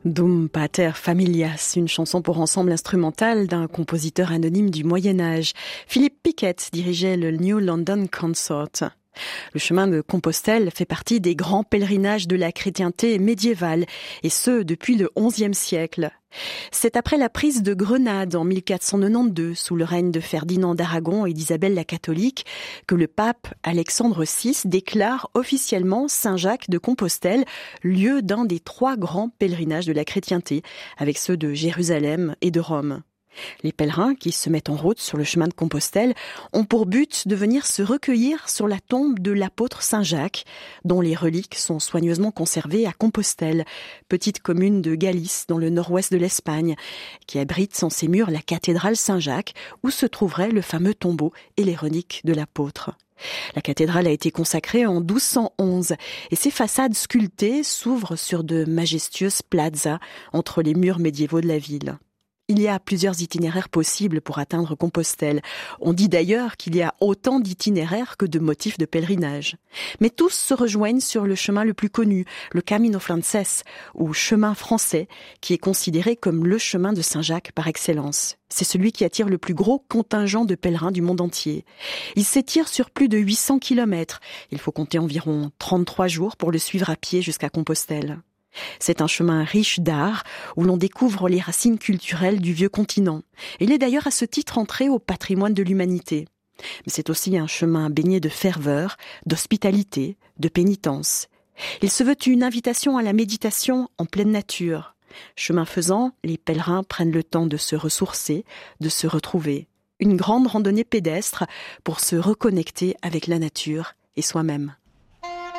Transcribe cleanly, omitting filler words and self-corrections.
Dum Pater Familias, une chanson pour ensemble instrumental d'un compositeur anonyme du Moyen-Âge. Philip Pickett dirigeait le New London Consort. Le chemin de Compostelle fait partie des grands pèlerinages de la chrétienté médiévale, et ce, depuis le XIe siècle. C'est après la prise de Grenade en 1492, sous le règne de Ferdinand d'Aragon et d'Isabelle la catholique, que le pape Alexandre VI déclare officiellement Saint-Jacques de Compostelle lieu d'un des 3 grands pèlerinages de la chrétienté, avec ceux de Jérusalem et de Rome. Les pèlerins qui se mettent en route sur le chemin de Compostelle ont pour but de venir se recueillir sur la tombe de l'apôtre Saint-Jacques, dont les reliques sont soigneusement conservées à Compostelle, petite commune de Galice dans le nord-ouest de l'Espagne, qui abrite en ses murs la cathédrale Saint-Jacques, où se trouverait le fameux tombeau et les reliques de l'apôtre. La cathédrale a été consacrée en 1211 et ses façades sculptées s'ouvrent sur de majestueuses plazas entre les murs médiévaux de la ville. Il y a plusieurs itinéraires possibles pour atteindre Compostelle. On dit d'ailleurs qu'il y a autant d'itinéraires que de motifs de pèlerinage. Mais tous se rejoignent sur le chemin le plus connu, le Camino Francés, ou chemin français, qui est considéré comme le chemin de Saint-Jacques par excellence. C'est celui qui attire le plus gros contingent de pèlerins du monde entier. Il s'étire sur plus de 800 kilomètres. Il faut compter environ 33 jours pour le suivre à pied jusqu'à Compostelle. C'est un chemin riche d'art où l'on découvre les racines culturelles du vieux continent. Il est d'ailleurs à ce titre entré au patrimoine de l'humanité. Mais c'est aussi un chemin baigné de ferveur, d'hospitalité, de pénitence. Il se veut une invitation à la méditation en pleine nature. Chemin faisant, les pèlerins prennent le temps de se ressourcer, de se retrouver. Une grande randonnée pédestre pour se reconnecter avec la nature et soi-même.